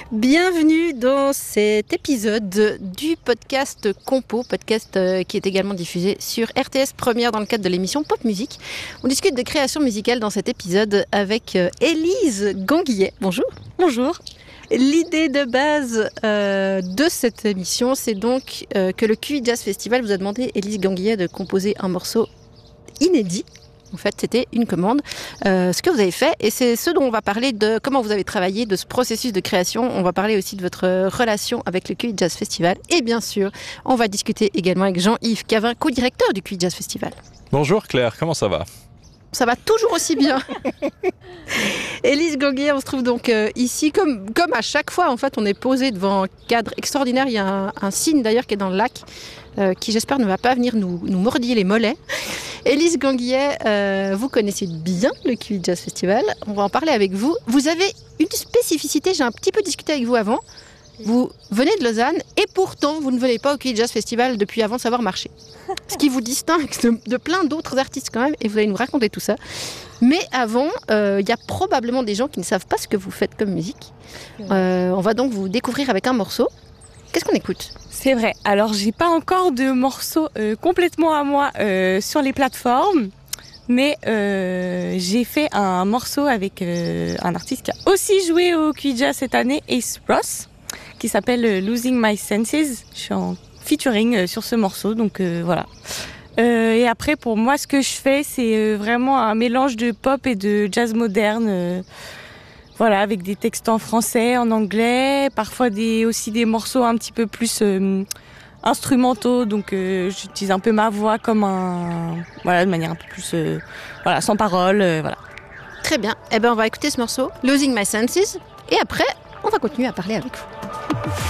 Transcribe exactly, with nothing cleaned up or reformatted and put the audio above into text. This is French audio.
Bienvenue dans cet épisode du podcast Compo, podcast qui est également diffusé sur R T S Première dans le cadre de l'émission Pop Musique. On discute de création musicale dans cet épisode avec Élise Ganguillet. Bonjour. Bonjour. L'idée de base euh, de cette émission, c'est donc euh, que le Q I Jazz Festival vous a demandé, Élise Ganguillet, de composer un morceau inédit. En fait, c'était une commande, euh, ce que vous avez fait, et c'est ce dont on va parler, de comment vous avez travaillé, de ce processus de création. On va parler aussi de votre relation avec le Q I Jazz Festival, et bien sûr, on va discuter également avec Jean-Yves Cavin, co-directeur du Q I Jazz Festival. Bonjour Claire, comment ça va ? Ça va toujours aussi bien. Élise Ganguillet, on se trouve donc euh, ici, comme, comme à chaque fois, en fait, on est posé devant un cadre extraordinaire. Il y a un, un cygne d'ailleurs qui est dans le lac, euh, qui j'espère ne va pas venir nous, nous mordiller les mollets. Élise Ganguillet, euh, vous connaissez bien le Q I Jazz Festival, on va en parler avec vous. Vous avez une spécificité, j'ai un petit peu discuté avec vous avant. Vous venez de Lausanne et pourtant vous ne venez pas au Q I Jazz Festival depuis avant de savoir marcher. Ce qui vous distingue de, de plein d'autres artistes quand même, et vous allez nous raconter tout ça. Mais avant, il euh, y a probablement des gens qui ne savent pas ce que vous faites comme musique. Euh, on va donc vous découvrir avec un morceau. Qu'est-ce qu'on écoute ? C'est vrai. Alors, j'ai pas encore de morceau euh, complètement à moi euh, sur les plateformes, mais euh, j'ai fait un morceau avec euh, un artiste qui a aussi joué au Q I Jazz cette année, Ace Ross, qui s'appelle Losing My Senses. Je suis en featuring euh, sur ce morceau, donc euh, voilà. Euh, et après, pour moi, ce que je fais, c'est euh, vraiment un mélange de pop et de jazz moderne. Euh, Voilà, avec des textes en français, en anglais, parfois des, aussi des morceaux un petit peu plus euh, instrumentaux, donc euh, j'utilise un peu ma voix comme un, voilà, de manière un peu plus, euh, voilà, sans parole, euh, voilà. Très bien, eh ben on va écouter ce morceau, Losing My Senses, et après, on va continuer à parler avec vous.